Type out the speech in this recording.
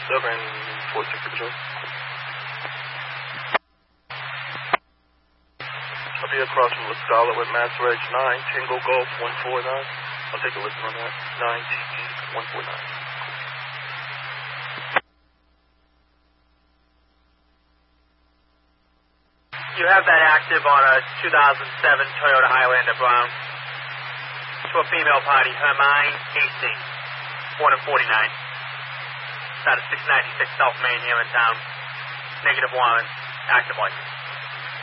460 Control. I'll be across from La Scala with Master Edge 9, Tango Golf 149. I'll take a listen on that. 9 149. You have that active on a 2007 Toyota Highlander Brown. To a female party, Hermine Hastings, born in 49. Out of 696 South Main here in town. -1, active license.